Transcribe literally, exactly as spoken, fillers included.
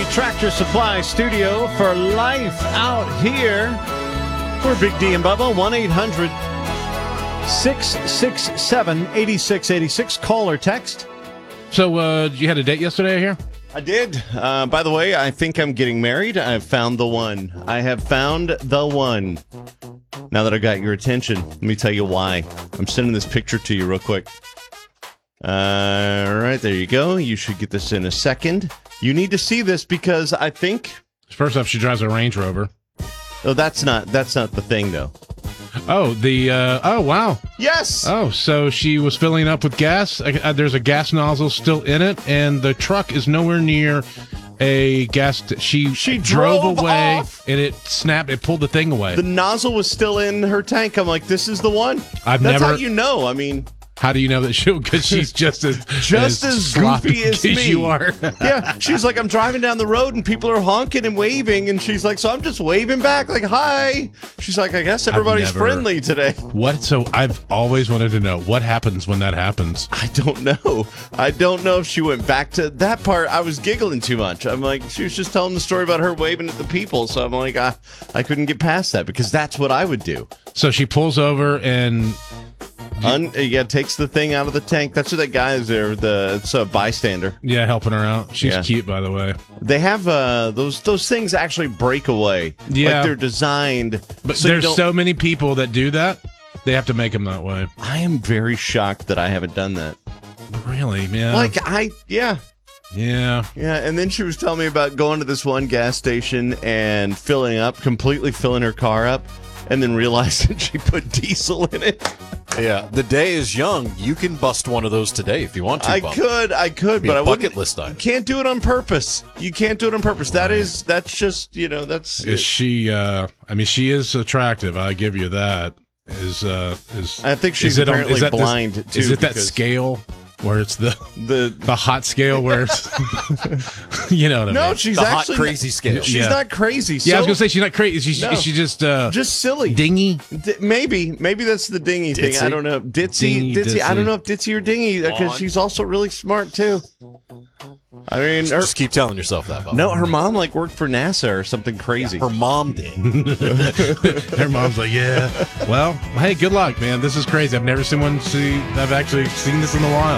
Tractor Supply Studio for life out here. We're Big D and Bubba, one eight hundred six six seven eight six eight six. Call or text. So, uh, you had a date yesterday here? I did. Uh, by the way, I think I'm getting married. I've found the one. I have found the one. Now that I got your attention, let me tell you why. I'm sending this picture to you real quick. Uh, all right, there you go. You should get this in a second. You need to see this because I think... First off, she drives a Range Rover. Oh, that's not that's not the thing, though. Oh, the, uh, oh, wow. Yes! Oh, so she was filling up with gas. Uh, there's a gas nozzle still in it, and the truck is nowhere near a gas... T- she she drove, drove away, off. and it snapped. It pulled the thing away. The nozzle was still in her tank. I'm like, this is the one. I've That's never... how you know. I mean... How do you know that she? Because she's just as just as, as goofy as me. you are. Yeah, she's like, I'm driving down the road and people are honking and waving, and she's like, so I'm just waving back, like, hi. She's like, I guess everybody's never, friendly today. What? So I've always wanted to know what happens when that happens. I don't know. I don't know if she went back to that part. I was giggling too much. I'm like, she was just telling the story about her waving at the people, so I'm like, I, I couldn't get past that because that's what I would do. So she pulls over and. Un, yeah, takes the thing out of the tank. That's what that guy is there. The it's a bystander. Yeah, helping her out. She's Yeah. cute, by the way. They have uh, those those things actually break away. Yeah, like they're designed. But so you there's don't- so many people that do that. They have to make them that way. I am very shocked that I haven't done that. Really, yeah. Like I, yeah, yeah, yeah. And then she was telling me about going to this one gas station and filling up, completely filling her car up, and then realizing she put diesel in it. Yeah, the day is young. You can bust one of those today if you want to. I Bob. could, I could, Be but a I bucket wouldn't. list item. You can't do it on purpose. You can't do it on purpose. That is, that's just, you know, that's. Is she? uh I mean, she is attractive. I give you that. Is uh is I think she's is it on- apparently is that this- blind, too, Is it that because- scale where it's the the the hot scale where it's you know what I No, mean? she's The hot actually crazy scale. She's Yeah. not crazy. Yeah, I was so- gonna say she's not crazy. She's No. is she just uh just silly. dingy. D- maybe, maybe that's the dingy thing. Ditzy? I don't know. Ditzy, Dingy, ditzy. I ditzy. don't know if ditzy or dingy because Blonde. she's also really smart too. I mean, her, Just keep telling yourself that, Bob. no, her mom like worked for NASA or something crazy. Her mom did. Her mom's like, yeah. Well, hey, good luck, man. This is crazy. I've never seen one see. I've actually seen this in the wild.